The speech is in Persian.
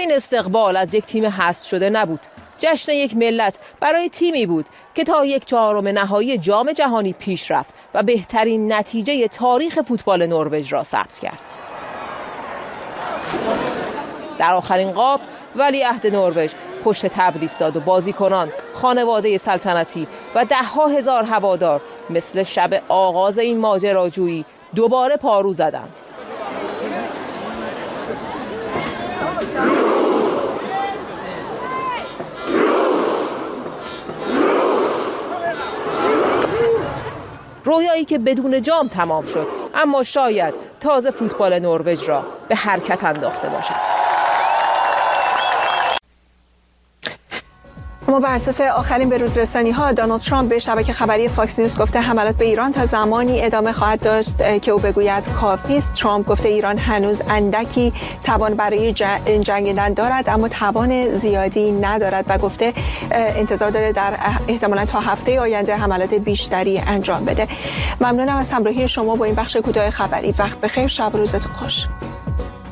این استقبال از یک تیم حذف شده نبود. جشن یک ملت برای تیمی بود که تا 1/4 نهایی جام جهانی پیش رفت و بهترین نتیجه تاریخ فوتبال نروژ را ثبت کرد. در آخرین قاب ولیعهد نروژ پشت تبل ایستاد و بازیکنان، خانواده سلطنتی و ده‌ها هزار هوادار مثل شب آغاز این ماجراجویی دوباره پارو زدند. رویایی که بدون جام تمام شد، اما شاید تازه فوتبال نروژ را به حرکت انداخته باشد. اما بر اساس آخرین بروزرسانی‌ها دونالد ترامپ به شبکه خبری فاکس نیوز گفته حملات به ایران تا زمانی ادامه خواهد داشت که او بگوید کافی است. ترامپ گفته ایران هنوز اندکی توان برای جنگیدن دارد اما توان زیادی ندارد و گفته انتظار داره در احتمالاً تا هفته آینده حملات بیشتری انجام بده. ممنونم از همراهی شما با این بخش کوتاه خبری. وقت بخیر، شب روزتون خوش.